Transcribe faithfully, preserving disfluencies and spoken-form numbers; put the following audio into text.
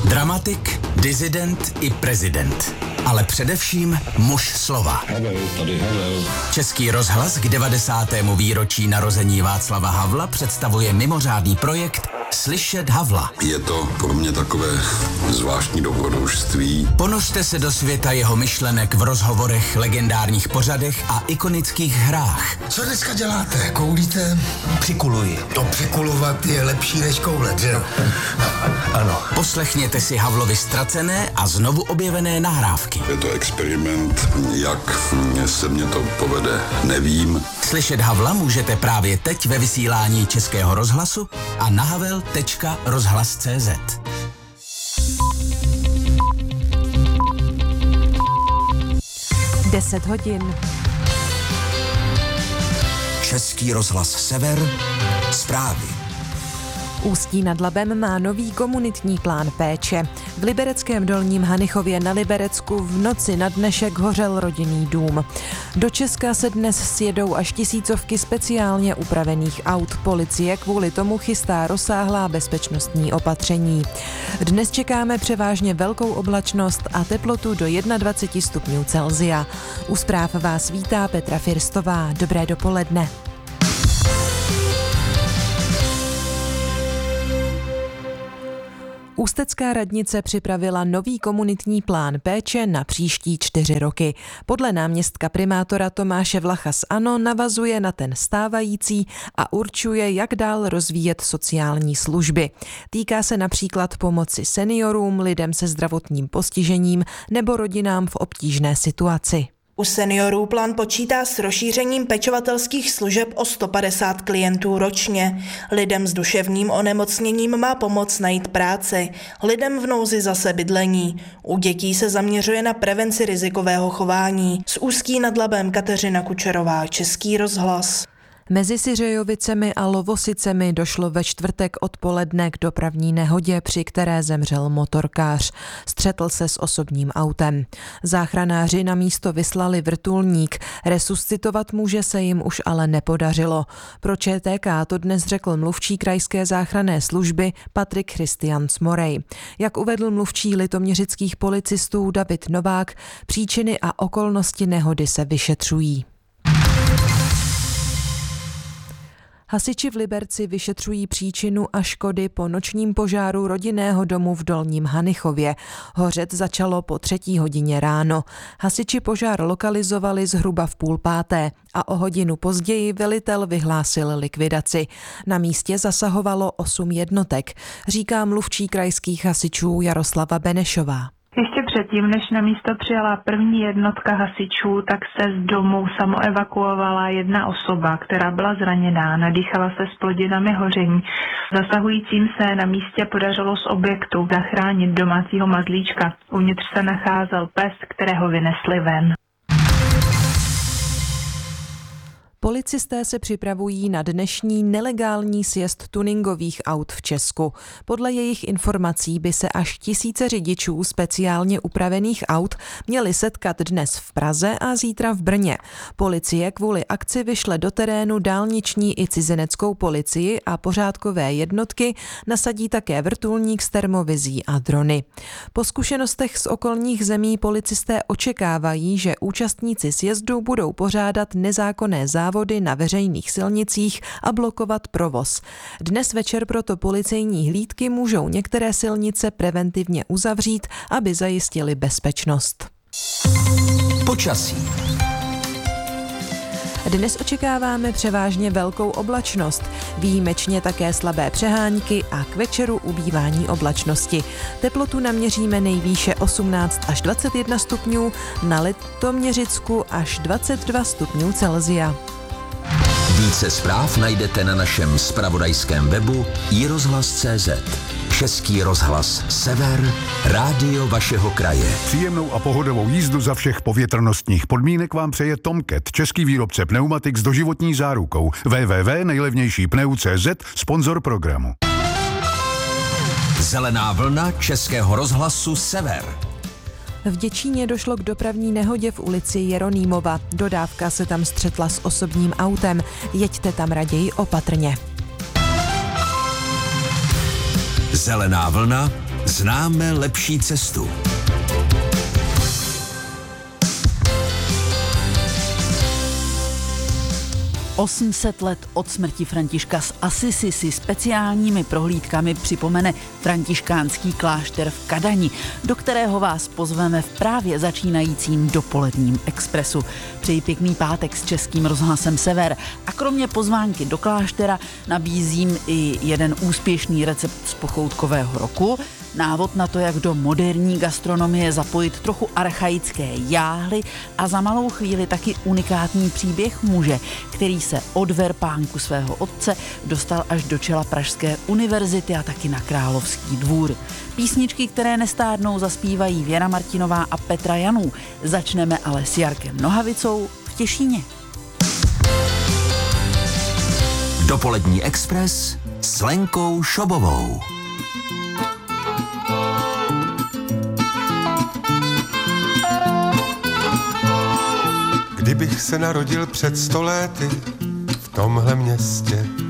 Dramatik, disident i prezident. Ale především muž slova. Havel, tady Havel. Český rozhlas k devadesátému výročí narození Václava Havla představuje mimořádný projekt Slyšet Havla. Je to pro mě takové zvláštní dobrodružství. Ponořte se do světa jeho myšlenek v rozhovorech, legendárních pořadech a ikonických hrách. Co dneska děláte? Koulíte? Přikuluji. To přikulovat je lepší než koulet, že? Ano. Poslechněte si Havlovi ztracené a znovu objevené nahrávky. Je to experiment, jak se mně to povede, nevím. Slyšet Havla můžete právě teď ve vysílání Českého rozhlasu a na havel tečka rozhlas tečka cé zet. deset hodin. Český rozhlas Sever. Zprávy. Ústí nad Labem má nový komunitní plán péče. V libereckém Dolním Hanichově na Liberecku v noci na dnešek hořel rodinný dům. Do Česka se dnes sjedou až tisícovky speciálně upravených aut. Policie kvůli tomu chystá rozsáhlá bezpečnostní opatření. Dnes čekáme převážně velkou oblačnost a teplotu do dvacet jedna stupňů Celsia. U zpráv vás vítá Petra Firstová. Dobré dopoledne. Ústecká radnice připravila nový komunitní plán péče na příští čtyři roky. Podle náměstka primátora Tomáše Vlacha z ANO navazuje na ten stávající a určuje, jak dál rozvíjet sociální služby. Týká se například pomoci seniorům, lidem se zdravotním postižením nebo rodinám v obtížné situaci. U seniorů plán počítá s rozšířením pečovatelských služeb o sto padesát klientů ročně. Lidem s duševním onemocněním má pomoct najít práci, lidem v nouzi zase bydlení. U dětí se zaměřuje na prevenci rizikového chování. Z Ústí nad Labem Kateřina Kučerová, Český rozhlas. Mezi Syřejovicemi a Lovosicemi došlo ve čtvrtek odpoledne k dopravní nehodě, při které zemřel motorkář. Střetl se s osobním autem. Záchranáři na místo vyslali vrtulník. Resuscitovat muže se jim už ale nepodařilo. Pro Č T K to dnes řekl mluvčí krajské záchranné služby Patrik Christian Smorej. Jak uvedl mluvčí litoměřických policistů David Novák, příčiny a okolnosti nehody se vyšetřují. Hasiči v Liberci vyšetřují příčinu a škody po nočním požáru rodinného domu v Dolním Hanichově. Hořet začalo po třetí hodině ráno. Hasiči požár lokalizovali zhruba v půl páté a o hodinu později velitel vyhlásil likvidaci. Na místě zasahovalo osm jednotek, říká mluvčí krajských hasičů Jaroslava Benešová. Ještě předtím, než na místo přijela první jednotka hasičů, tak se z domu samoevakuovala jedna osoba, která byla zraněná, nadýchala se s plodinami hoření. Zasahujícím se na místě podařilo z objektu zachránit domácího mazlíčka. Uvnitř se nacházel pes, kterého vynesli ven. Policisté se připravují na dnešní nelegální sjezd tuningových aut v Česku. Podle jejich informací by se až tisíce řidičů speciálně upravených aut měli setkat dnes v Praze a zítra v Brně. Policie kvůli akci vyšle do terénu dálniční i cizineckou policii a pořádkové jednotky, nasadí také vrtulník s termovizí a drony. Po zkušenostech z okolních zemí policisté očekávají, že účastníci sjezdu budou pořádat nezákonné závody závody na veřejných silnicích a blokovat provoz. Dnes večer proto policejní hlídky můžou některé silnice preventivně uzavřít, aby zajistili bezpečnost. Počasí. Dnes očekáváme převážně velkou oblačnost, výjimečně také slabé přehánky a k večeru ubývání oblačnosti. Teplotu naměříme nejvýše osmnáct až dvacet jedna stupňů, na Litoměřicku až dvacet dva stupňů Celsia. Více zpráv najdete na našem zpravodajském webu i rozhlas tečka cé zet. Český rozhlas Sever, rádio vašeho kraje. Příjemnou a pohodovou jízdu za všech povětrnostních podmínek vám přeje Tomcat, český výrobce pneumatik s doživotní zárukou. w w w tečka nejlevnější pneu tečka cé zet, sponzor programu. Zelená vlna Českého rozhlasu Sever. V Děčíně došlo k dopravní nehodě v ulici Jeronýmova. Dodávka se tam střetla s osobním autem. Jeďte tam raději opatrně. Zelená vlna Známe lepší cestu. osm set let od smrti Františka z Assisi si speciálními prohlídkami připomene františkánský klášter v Kadani, do kterého vás pozveme v právě začínajícím dopoledním expresu. Přeji pěkný pátek s Českým rozhlasem Sever a kromě pozvánky do kláštera nabízím i jeden úspěšný recept z pochoutkového roku, návod na to, jak do moderní gastronomie zapojit trochu archaické jáhly a za malou chvíli taky unikátní příběh muže, který se od verpánku svého otce dostal až do čela Pražské univerzity a taky na Královský dvůr. Písničky, které nestárnou, zaspívají Věra Martinová a Petra Janů. Začneme ale s Jarkem Nohavicou v Těšíně. Dopolední expres s Lenkou Šobovou. Kdybych se narodil před sto lety v tomhle městě,